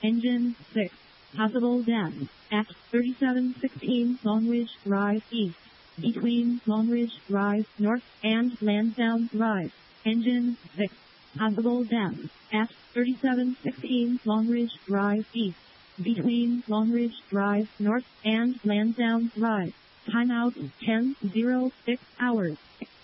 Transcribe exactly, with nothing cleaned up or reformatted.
Engine six. Possible deaths at thirty-seven sixteen Longridge Drive East, between Longridge Drive North and Lansdowne Drive. Engine six. Possible deaths at thirty-seven sixteen Longridge Drive East, between Longridge Drive North and Lansdowne Drive. Timeout ten oh six hours.